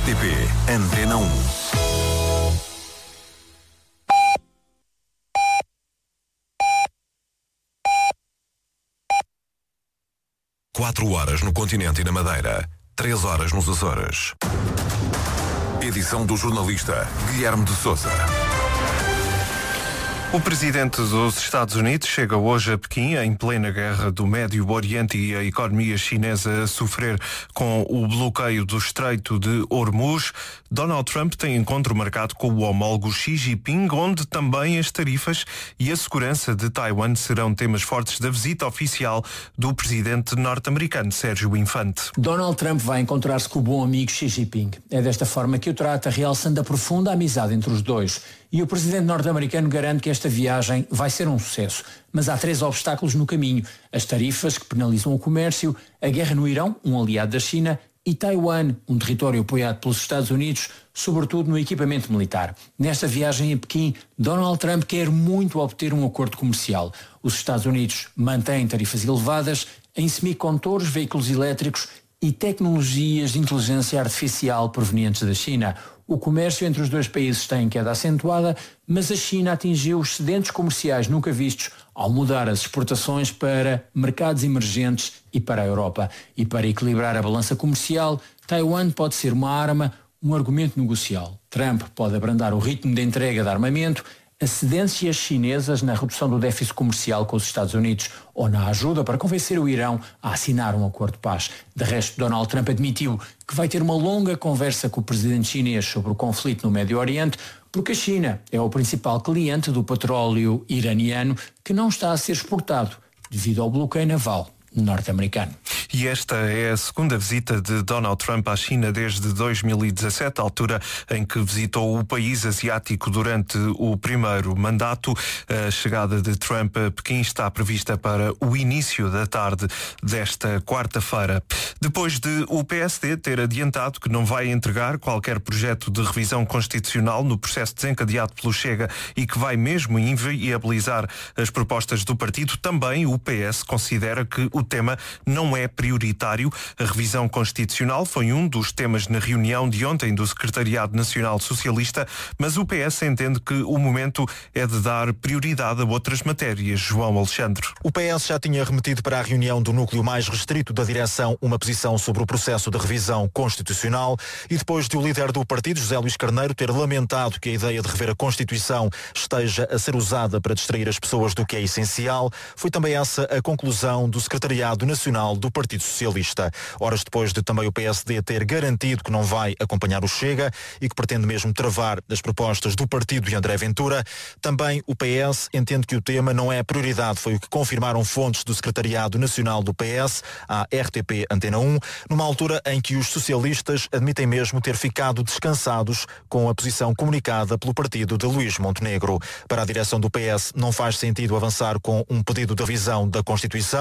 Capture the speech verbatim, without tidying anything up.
T P Antena um. Quatro horas no continente e na Madeira. Três horas nos Açores. Edição do jornalista Guilherme de Sousa. O presidente dos Estados Unidos chega hoje a Pequim, em plena guerra do Médio Oriente e a economia chinesa a sofrer com o bloqueio do Estreito de Hormuz. Donald Trump tem encontro marcado com o homólogo Xi Jinping, onde também as tarifas e a segurança de Taiwan serão temas fortes da visita oficial do presidente norte-americano, Sérgio Infante. Donald Trump vai encontrar-se com o bom amigo Xi Jinping. É desta forma que o trata, realçando a profunda amizade entre os dois. E o presidente norte-americano garante que esta viagem vai ser um sucesso. Mas há três obstáculos no caminho. As tarifas, que penalizam o comércio, a guerra no Irão, um aliado da China, e Taiwan, um território apoiado pelos Estados Unidos, sobretudo no equipamento militar. Nesta viagem a Pequim, Donald Trump quer muito obter um acordo comercial. Os Estados Unidos mantêm tarifas elevadas em semicondutores, veículos elétricos e tecnologias de inteligência artificial provenientes da China. O comércio entre os dois países está em queda acentuada, mas a China atingiu excedentes comerciais nunca vistos ao mudar as exportações para mercados emergentes e para a Europa. E para equilibrar a balança comercial, Taiwan pode ser uma arma, um argumento negocial. Trump pode abrandar o ritmo de entrega de armamento, as cedências chinesas na redução do déficit comercial com os Estados Unidos ou na ajuda para convencer o Irão a assinar um acordo de paz. De resto, Donald Trump admitiu que vai ter uma longa conversa com o presidente chinês sobre o conflito no Médio Oriente, porque a China é o principal cliente do petróleo iraniano que não está a ser exportado devido ao bloqueio naval norte-americano. E esta é a segunda visita de Donald Trump à China desde dois mil e dezassete, altura em que visitou o país asiático durante o primeiro mandato. A chegada de Trump a Pequim está prevista para o início da tarde desta quarta-feira. Depois de o P S D ter adiantado que não vai entregar qualquer projeto de revisão constitucional no processo desencadeado pelo Chega e que vai mesmo inviabilizar as propostas do partido, também o P S considera que o tema não é prioritário. A revisão constitucional foi um dos temas na reunião de ontem do Secretariado Nacional Socialista, mas o P S entende que o momento é de dar prioridade a outras matérias. João Alexandre. O P S já tinha remetido para a reunião do núcleo mais restrito da direção uma posição sobre o processo de revisão constitucional e depois de o líder do partido, José Luís Carneiro, ter lamentado que a ideia de rever a Constituição esteja a ser usada para distrair as pessoas do que é essencial, foi também essa a conclusão do Secretariado Nacional do Partido Socialista. Horas depois de também o P S D ter garantido que não vai acompanhar o Chega e que pretende mesmo travar as propostas do partido de André Ventura, também o P S entende que o tema não é prioridade. Foi o que confirmaram fontes do Secretariado Nacional do P S à R T P Antena um, numa altura em que os socialistas admitem mesmo ter ficado descansados com a posição comunicada pelo partido de Luís Montenegro. Para a direção do P S não faz sentido avançar com um pedido de revisão da Constituição.